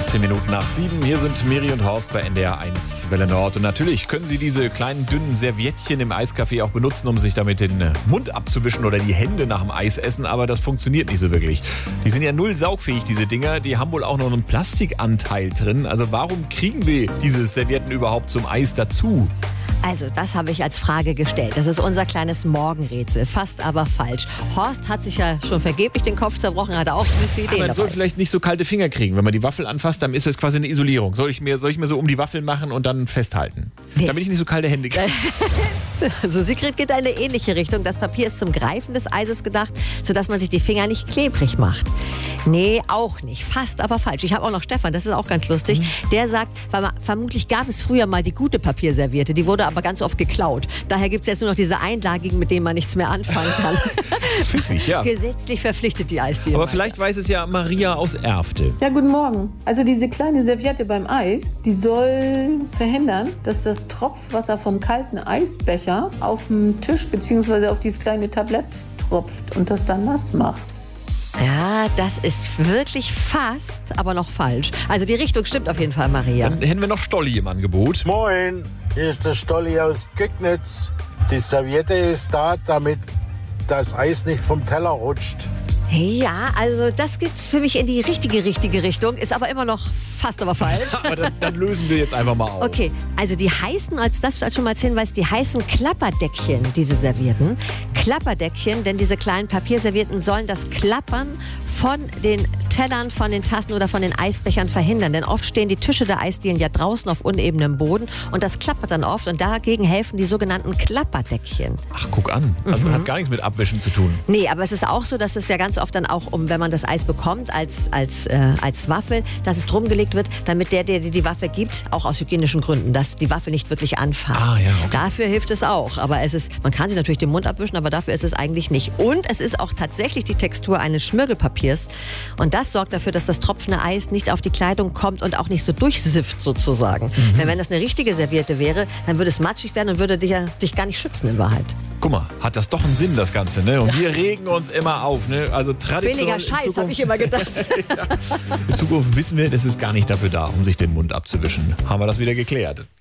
18 Minuten nach 7. Hier sind Miri und Horst bei NDR 1 Welle Nord. Und natürlich können Sie diese kleinen, dünnen Serviettchen im Eiscafé auch benutzen, um sich damit den Mund abzuwischen oder die Hände nach dem Eisessen. Aber das funktioniert nicht so wirklich. Die sind ja null saugfähig, diese Dinger. Die haben wohl auch noch einen Plastikanteil drin. Also warum kriegen wir diese Servietten überhaupt zum Eis dazu? Also, das habe ich als Frage gestellt. Das ist unser kleines Morgenrätsel. Fast aber falsch. Horst hat sich ja schon vergeblich den Kopf zerbrochen, hat auch eine Idee Man dabei. soll vielleicht nicht so kalte Finger kriegen. Wenn man die Waffel anfasst, dann ist es quasi eine Isolierung. Soll ich mir so um die Waffel machen und dann festhalten? Nee. Damit ich nicht so kalte Hände kriege. Also Sigrid geht in eine ähnliche Richtung. Das Papier ist zum Greifen des Eises gedacht, sodass man sich die Finger nicht klebrig macht. Nee, auch nicht. Fast aber falsch. Ich habe auch noch Stefan, das ist auch ganz lustig. Der sagt, vermutlich gab es früher mal die gute Papierserviette. Die wurde aber ganz oft geklaut. Daher gibt es jetzt nur noch diese einlagigen, mit denen man nichts mehr anfangen kann. Pfiffig, ja. Gesetzlich verpflichtet die Eisdiele. Aber vielleicht weiß es ja Maria aus Erfte. Ja, guten Morgen. Also diese kleine Serviette beim Eis, die soll verhindern, dass das Tropfwasser vom kalten Eisbecher auf den Tisch bzw. auf dieses kleine Tablett tropft und das dann nass macht. Ja, das ist wirklich fast, aber noch falsch. Also die Richtung stimmt auf jeden Fall, Maria. Dann hätten wir noch Stolli im Angebot. Moin, hier ist der Stolli aus Göcknitz. Die Serviette ist da, damit das Eis nicht vom Teller rutscht. Ja, also das geht für mich in die richtige Richtung, ist aber immer noch fast aber falsch. Aber dann lösen wir jetzt einfach mal auf. Okay, also die heißen, als schon mal als Hinweis, die heißen Klapperdeckchen, diese Servietten. Klapperdeckchen, denn diese kleinen Papierservietten sollen das Klappern von den Tellern, von den Tassen oder von den Eisbechern verhindern. Denn oft stehen die Tische der Eisdielen ja draußen auf unebenem Boden und das klappert dann oft und dagegen helfen die sogenannten Klapperdeckchen. Ach, guck an. Also hat gar nichts mit Abwischen zu tun. Nee, aber es ist auch so, dass es ja ganz oft dann auch, wenn man das Eis bekommt als Waffel, dass es drum gelegt wird, damit der dir die Waffe gibt, auch aus hygienischen Gründen, dass die Waffe nicht wirklich anfasst. Ah, ja, okay. Dafür hilft es auch. Aber man kann sich natürlich den Mund abwischen, aber dafür ist es eigentlich nicht. Und es ist auch tatsächlich die Textur eines Schmirgelpapiers. Und das sorgt dafür, dass das tropfende Eis nicht auf die Kleidung kommt und auch nicht so durchsifft sozusagen. Denn wenn das eine richtige Serviette wäre, dann würde es matschig werden und würde dich gar nicht schützen in Wahrheit. Guck mal, hat das doch einen Sinn, das Ganze, ne? Und wir regen uns immer auf, ne? Also traditionell Weniger Scheiß, habe ich immer gedacht. ja. In Zukunft wissen wir, das ist gar nicht dafür da, um sich den Mund abzuwischen. Haben wir das wieder geklärt.